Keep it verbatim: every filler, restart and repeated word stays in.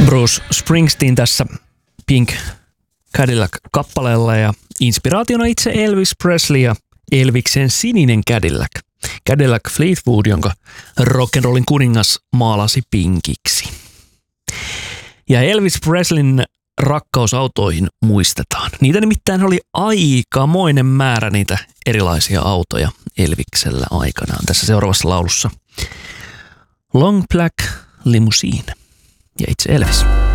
Bruce Springsteen tässä Pink Cadillac-kappaleella ja inspiraationa itse Elvis Presley ja Elviksen sininen Cadillac. Cadillac Fleetwood, jonka rock'n'rollin kuningas maalasi pinkiksi. Ja Elvis Presleyn rakkausautoihin muistetaan. Niitä nimittäin oli aikamoinen määrä niitä erilaisia autoja Elviksellä aikanaan. Tässä seuraavassa laulussa Long Black Limousine ja itse Elvis.